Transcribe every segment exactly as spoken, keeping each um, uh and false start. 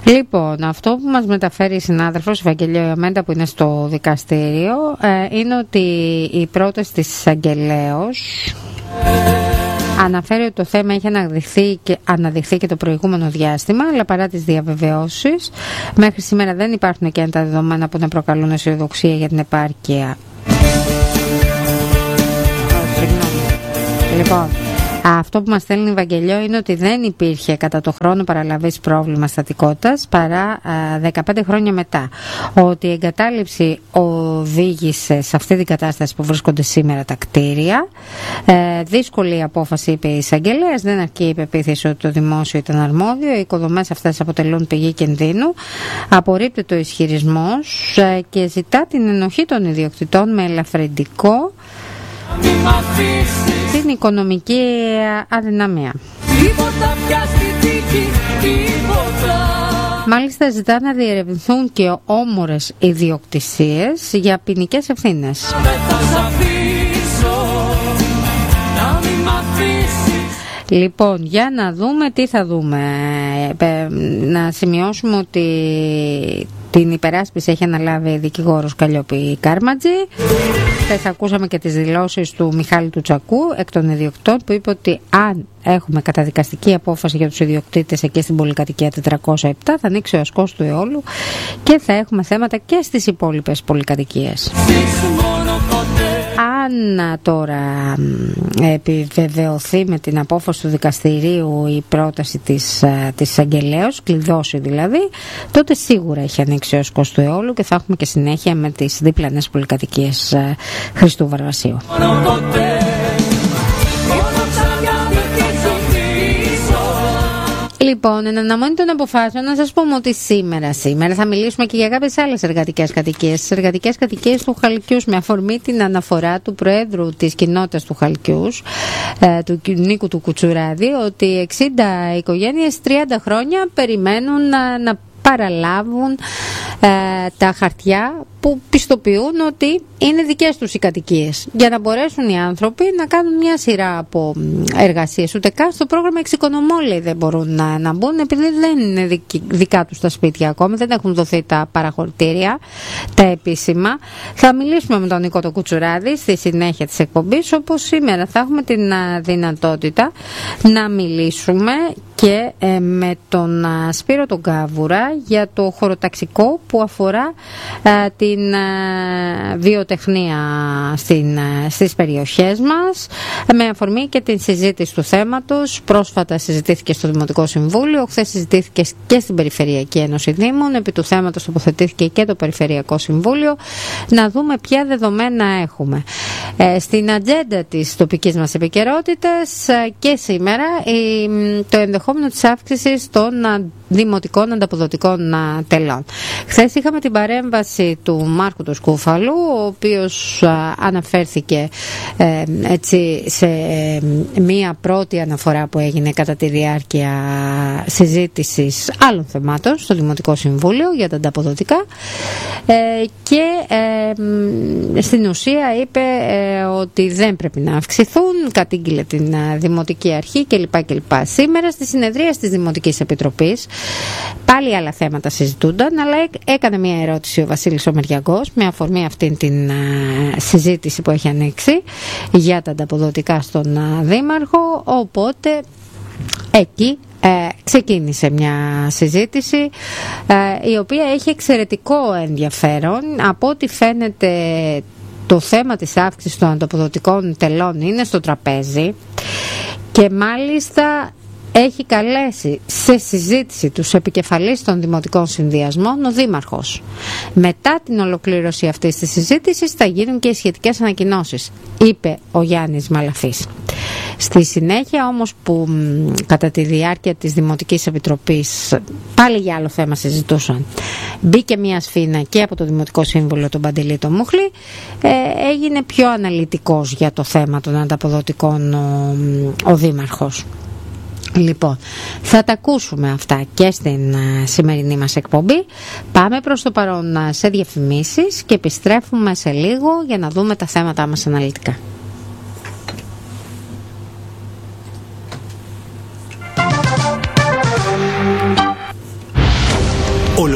Λοιπόν, αυτό που μας μεταφέρει η συνάδελφος Ευαγγελία Ιαμέντα που είναι στο δικαστήριο ε, είναι ότι η πρόταση της εισαγγελέως αναφέρει ότι το θέμα έχει αναδειχθεί και, αναδειχθεί και το προηγούμενο διάστημα, αλλά παρά τις διαβεβαιώσεις μέχρι σήμερα δεν υπάρχουν και τα δεδομένα που να προκαλούν αισιοδοξία για την επάρκεια. Λοιπόν, αυτό που μας στέλνει η Ευαγγελιό είναι ότι δεν υπήρχε κατά το χρόνο παραλαβής πρόβλημα στατικότητας παρά α, δεκαπέντε χρόνια μετά. Ότι η εγκατάλειψη οδήγησε σε αυτή την κατάσταση που βρίσκονται σήμερα τα κτίρια. Ε, δύσκολη απόφαση, είπε η εισαγγελέας, δεν αρκεί η υπεποίθηση ότι το δημόσιο ήταν αρμόδιο. Οι οικοδομές αυτές αποτελούν πηγή κινδύνου. Απορρίπτεται ο ισχυρισμός ε, και ζητά την ενοχή των ιδιοκτητών με ελαφρυντικό την οικονομική αδυναμία. Μάλιστα ζητά να διερευνηθούν και όμορες ιδιοκτησίες για ποινικές ευθύνες. Λοιπόν, για να δούμε τι θα δούμε. Να σημειώσουμε ότι την υπεράσπιση έχει αναλάβει η δικηγόρος Καλλιόπη Κάρματζη. Χθες ακούσαμε και τις δηλώσεις του Μιχάλη του Τσακού εκ των ιδιοκτητών που είπε ότι αν έχουμε καταδικαστική απόφαση για τους ιδιοκτήτες εκεί στην πολυκατοικία τετρακόσια επτά θα ανοίξει ο ασκός του αιώλου και θα έχουμε θέματα και στις υπόλοιπες πολυκατοικίες. Αν τώρα επιβεβαιωθεί με την απόφαση του δικαστηρίου η πρόταση της, της εισαγγελέως, κλειδώσει δηλαδή, τότε σίγουρα έχει ανοίξει ο ασκός του αιώλου και θα έχουμε και συνέχεια με τις δίπλανες πολυκατοικίες Χριστού Βαρβασίου. Λοιπόν, εν αναμονή των αποφάσεων, να σας πούμε ότι σήμερα, σήμερα θα μιλήσουμε και για κάποιες άλλες εργατικές κατοικίες. Τις εργατικές κατοικίες του Χαλκιούς, με αφορμή την αναφορά του Προέδρου της κοινότητας του Χαλκιούς, ε, του Νίκου του Κουτσουράδη, ότι εξήντα οικογένειες τριάντα χρόνια περιμένουν να, να παραλάβουν ε, τα χαρτιά που πιστοποιούν ότι είναι δικές τους οι κατοικίες, για να μπορέσουν οι άνθρωποι να κάνουν μια σειρά από εργασίες. Ούτε καν στο πρόγραμμα εξοικονομόλοι δεν μπορούν να, να μπουν, επειδή δεν είναι δικ, δικά τους τα σπίτια ακόμη, δεν έχουν δοθεί τα παραχωρητήρια, τα επίσημα. Θα μιλήσουμε με τον Νίκο το Κουτσουράδη στη συνέχεια της εκπομπής, όπως σήμερα θα έχουμε την α, δυνατότητα να μιλήσουμε και ε, με τον α, Σπύρο τον Κάβουρα για το χωροταξικό που αφορά α, την α, βιοτεχνία στην, στις περιοχές μας, με αφορμή και την συζήτηση του θέματος. Πρόσφατα συζητήθηκε στο Δημοτικό Συμβούλιο, χθες συζητήθηκε και στην Περιφερειακή Ένωση Δήμων, επί του θέματος τοποθετήθηκε και το Περιφερειακό Συμβούλιο. Να δούμε ποια δεδομένα έχουμε ε, στην ατζέντα της τοπικής μας επικαιρότητας ε, και σήμερα ε, το ενδεχόμενο της αύξησης των δημοτικών ανταποδοτικών α, τελών. Χθες είχαμε την παρέμβαση του Μάρκου του Σκούφαλου, ο οποίος α, αναφέρθηκε ε, έτσι, σε ε, μία πρώτη αναφορά που έγινε κατά τη διάρκεια συζήτησης άλλων θεμάτων στο Δημοτικό Συμβούλιο για τα ανταποδοτικά ε, και ε, στην ουσία είπε ε, ότι δεν πρέπει να αυξηθούν, κατήγγειλε την α, Δημοτική Αρχή κλπ. κλπ. Σήμερα στη συνεδρία της Δημοτικής Επιτροπής πάλι άλλα θέματα συζητούνταν, αλλά έκανε μια ερώτηση ο Βασίλης ο Μεριακός με αφορμή αυτήν την α, συζήτηση που έχει ανοίξει για τα ανταποδοτικά στον α, Δήμαρχο, οπότε εκεί ε, ξεκίνησε μια συζήτηση ε, η οποία έχει εξαιρετικό ενδιαφέρον. Από ό,τι φαίνεται το θέμα της αύξησης των ανταποδοτικών τελών είναι στο τραπέζι και μάλιστα έχει καλέσει σε συζήτηση τους επικεφαλείς των δημοτικών συνδυασμών ο Δήμαρχος. Μετά την ολοκλήρωση αυτής της συζήτησης θα γίνουν και οι σχετικές ανακοινώσεις, είπε ο Γιάννης Μαλαφής. Στη συνέχεια όμως που μ, κατά τη διάρκεια της Δημοτικής Επιτροπής πάλι για άλλο θέμα συζητούσαν, μπήκε μια σφήνα και από το Δημοτικό Σύμβουλο τον Παντελή τον Μούχλη, ε, έγινε πιο αναλυτικός για το θέμα των ανταποδοτικών ο, ο Δήμαρχος. Λοιπόν, θα τα ακούσουμε αυτά και στην uh, σημερινή μας εκπομπή. Πάμε προς το παρόν uh, σε διαφημίσεις και επιστρέφουμε σε λίγο για να δούμε τα θέματα μας αναλυτικά.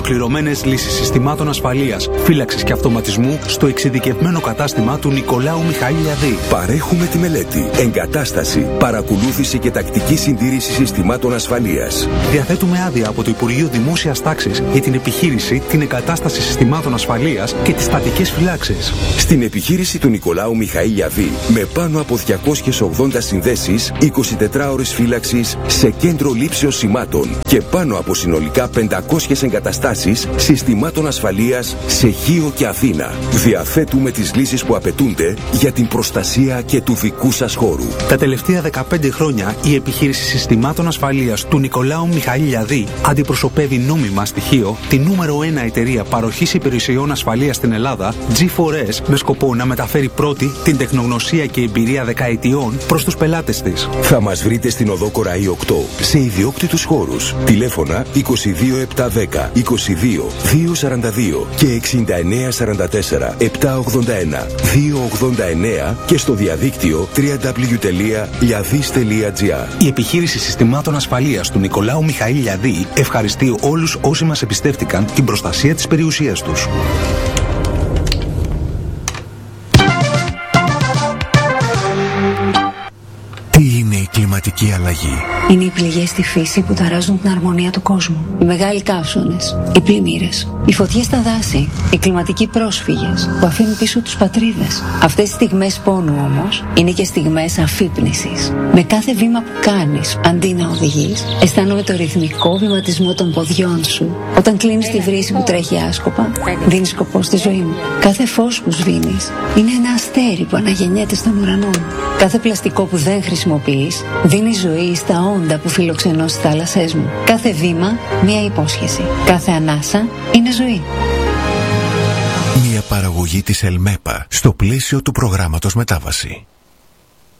ολοκληρωμένες λύσεις συστημάτων ασφαλείας, φύλαξης και αυτοματισμού στο εξειδικευμένο κατάστημα του Νικολάου Μιχαήλιαδη. Παρέχουμε τη μελέτη, εγκατάσταση, παρακολούθηση και τακτική συντήρηση συστημάτων ασφαλείας. Διαθέτουμε άδεια από το Υπουργείο Δημόσιας Τάξης για την επιχείρηση, την εγκατάσταση συστημάτων ασφαλείας και τις στατικές φυλάξεις. Στην επιχείρηση του Νικολάου Μιχαήλιαδη, με πάνω από διακόσιες ογδόντα συνδέσεις, είκοσι τέσσερις ώρες φύλαξης σε κέντρο λήψεως σημάτων και πάνω από συνολικά πεντακόσιες εγκαταστάσεις συστημάτων ασφαλείας σε Χίο και Αθήνα. Διαθέτουμε τις λύσεις που απαιτούνται για την προστασία και του δικού σας χώρου. Τα τελευταία δεκαπέντε χρόνια η επιχείρηση συστημάτων ασφαλείας του Νικολάου Μιχαήλιαδη αντιπροσωπεύει νόμιμα στοιχείο τη νούμερο ένα εταιρεία παροχής υπηρεσιών ασφαλείας στην Ελλάδα, τζι φορ ες, με σκοπό να μεταφέρει πρώτη την τεχνογνωσία και εμπειρία δεκαετιών προς τους πελάτες της. Θα μας βρείτε στην οδό Κοραή οκτώ σε ιδιόκτητους χώρους. Τηλέφωνα είκοσι δύο επτακόσια δέκα είκοσι δύο διακόσια σαράντα δύο και εξήντα εννέα σαράντα τέσσερα επτακόσια ογδόντα ένα διακόσια ογδόντα εννέα και στο διαδίκτυο double-u double-u double-u τελεία liadis τελεία gr. Η επιχείρηση συστημάτων ασφαλείας του Νικολάου Μιχαήλιαδη ευχαριστεί όλους όσοι μας εμπιστεύτηκαν την προστασία της περιουσίας τους. Τι είναι η κλιματική αλλαγή? Είναι οι πληγές στη φύση που ταράζουν την αρμονία του κόσμου. Οι μεγάλοι καύσονες, οι πλημμύρες, οι φωτιές στα δάση, οι κλιματικοί πρόσφυγες που αφήνουν πίσω τους πατρίδες. Αυτές οι στιγμές πόνου όμως είναι και στιγμές αφύπνισης. Με κάθε βήμα που κάνεις, αντί να οδηγείς, αισθάνομαι το ρυθμικό βηματισμό των ποδιών σου. Όταν κλείνεις τη βρύση που τρέχει άσκοπα, δίνεις σκοπό στη ζωή μου. Κάθε φως που σβήνεις είναι ένα αστέρι που αναγεννιέται στον ουρανό. Κάθε πλαστικό που δεν χρησιμοποιείς δίνει ζωή στα όντα που φιλοξενώ στις θάλασσές μου. Κάθε βήμα μια υπόσχεση. Κάθε ανάσα είναι ζωή. Μια παραγωγή της Ελμέπα στο πλαίσιο του προγράμματος Μετάβαση.